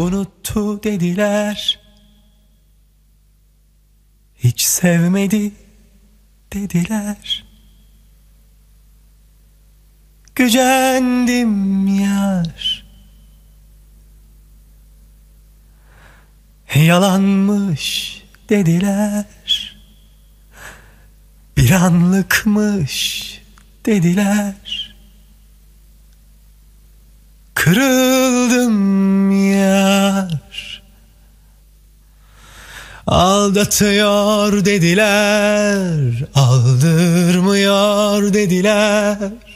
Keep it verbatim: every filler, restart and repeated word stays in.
unuttu dediler. Hiç sevmedi dediler. Gücendim yar. Yalanmış dediler. Bir anlıkmış dediler. Kırıldım yar. Aldatıyor dediler. Aldırmıyor dediler.